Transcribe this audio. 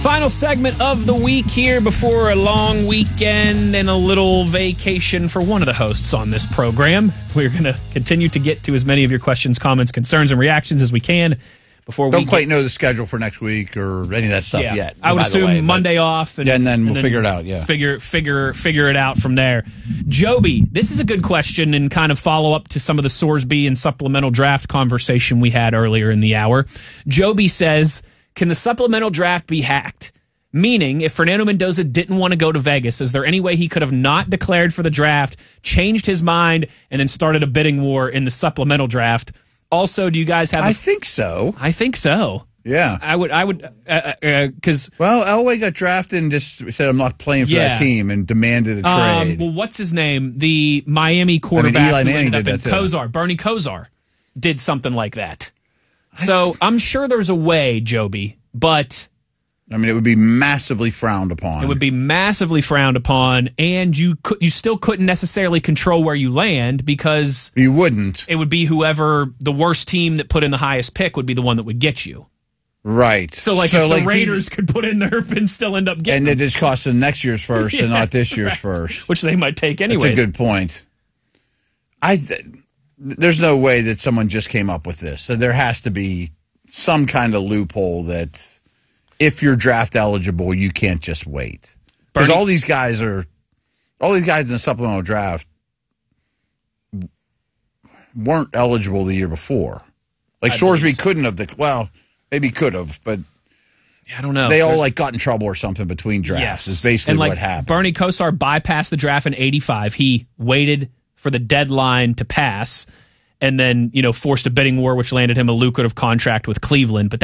Final segment of the week here before a long weekend and a little vacation for one of the hosts on this program. We're going to continue to get to as many of your questions, comments, concerns, and reactions as we can before we don't quite know the schedule for next week or any of that stuff yet. I would assume Monday off, and then we'll figure it out. Yeah, figure it out from there. Joby, this is a good question and kind of follow up to some of the Sorsby and supplemental draft conversation we had earlier in the hour. Joby says, can the supplemental draft be hacked? Meaning, if Fernando Mendoza didn't want to go to Vegas, is there any way he could have not declared for the draft, changed his mind, and then started a bidding war in the supplemental draft? Also, do you guys have? I think so. I think so. Yeah, I would, because Elway got drafted and just said, "I'm not playing for that team," and demanded a trade. Well, what's his name? The Miami quarterback Eli who Manning ended up in Kosar, Bernie Kosar, did something like that. So I'm sure there's a way, Joby, but I mean, it would be massively frowned upon. It would be massively frowned upon, and you still couldn't necessarily control where you land because you wouldn't. It would be whoever the worst team that put in the highest pick would be the one that would get you. Right. So if the Raiders could put in their and still end up getting, and it just cost them next year's first and not this year's first, which they might take anyways. That's a good point. There's no way that someone just came up with this. So there has to be some kind of loophole that if you're draft eligible, you can't just wait. Because all these guys in the supplemental draft weren't eligible the year before. Like Sorsby couldn't have, maybe could have, but I don't know. They all got in trouble or something between drafts. Is basically what happened. Bernie Kosar bypassed the draft in '85. He waited for the deadline to pass and then, forced a bidding war, which landed him a lucrative contract with Cleveland. But